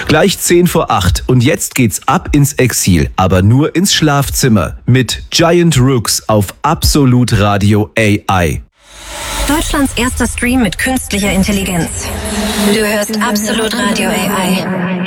Gleich 7:50 und jetzt geht's ab ins Exil, aber nur ins Schlafzimmer mit Giant Rooks auf Absolut Radio AI. Deutschlands erster Stream mit künstlicher Intelligenz. Du hörst Absolut Radio AI.